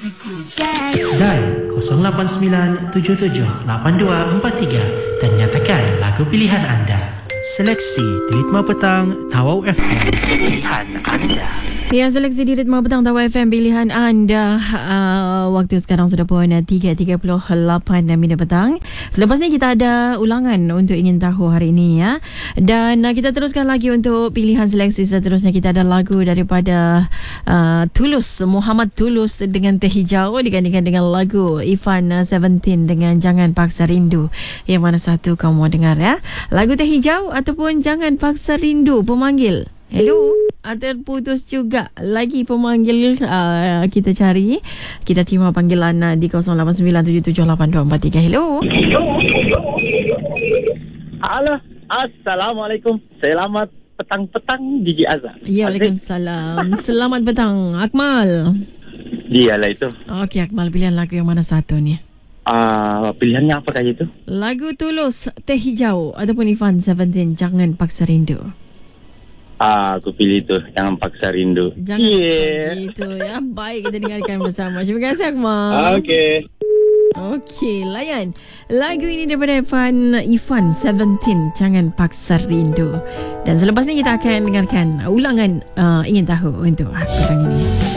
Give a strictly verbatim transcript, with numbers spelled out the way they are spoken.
Dial kosong lapan sembilan tujuh tujuh lapan dua empat tiga dan nyatakan lagu pilihan anda. Seleksi di Ritma Petang Tawau F M, pilihan anda. Ya, seleksi di Ritma Petang Tawau F M, pilihan anda. uh, Waktu sekarang sudah pun tiga tiga puluh lapan minit petang. Selepas ni kita ada ulangan untuk ingin tahu hari ini ya. Dan uh, kita teruskan lagi untuk pilihan seleksi seterusnya. Kita ada lagu daripada uh, Tulus, Muhammad Tulus dengan Teh Hijau digandingkan dengan lagu Ifan uh, Seventeen dengan Jangan Paksa Rindu. Yang mana satu kamu mau dengar ya? Lagu Teh Hijau ataupun Jangan Paksa Rindu? Pemanggil, hello. Terputus juga lagi pemanggil. uh, Kita cari, kita terima panggilan uh, di kosong lapan sembilan tujuh tujuh lapan dua empat tiga. Hello. Halo, Assalamualaikum. Selamat petang-petang Gigi Azhar. Ya, Waalaikumsalam. Selamat petang Akmal. Dialah itu. Okey Akmal, pilihan lagu yang mana satu ni? Uh, pilihannya apa kali itu? Lagu Tulus Teh Hijau ataupun Ifan Seventeen Jangan Paksa Rindu? Ah, aku pilih itu, Jangan Paksa Rindu. Jangan yeah. itu ya. Baik, kita dengarkan bersama. Terima kasih Akmal. Okey. Okey, layan. Lagu ini daripada Ifan Ifan Seventeen Jangan Paksa Rindu. Dan selepas ni kita akan dengarkan ulangan uh, ingin tahu untuk petang ini.